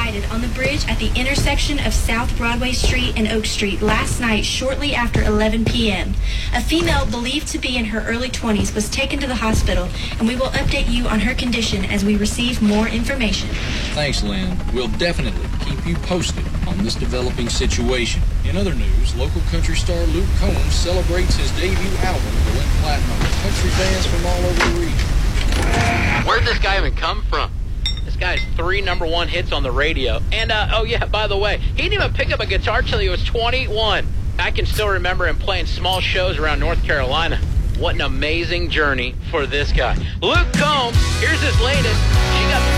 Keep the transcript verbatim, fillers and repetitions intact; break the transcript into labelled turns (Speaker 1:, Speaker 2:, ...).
Speaker 1: sighted on the bridge at the intersection of South Broadway Street and Oak Street last night shortly after eleven p.m. A female believed to be in her early twenties was taken to the hospital, and we will update you on her condition as we receive more information.
Speaker 2: Thanks, Lynn. We'll definitely keep you posted on this developing situation. In other news, local country star Luke Combs celebrates his debut album that went platinum with country fans from all over the region.
Speaker 3: Where'd this guy even come from? This guy has three number one hits on the radio. And, uh, oh, yeah, by the way, he didn't even pick up a guitar till he was twenty-one. I can still remember him playing small shows around North Carolina. What an amazing journey for this guy. Luke Combs, here's his latest. She got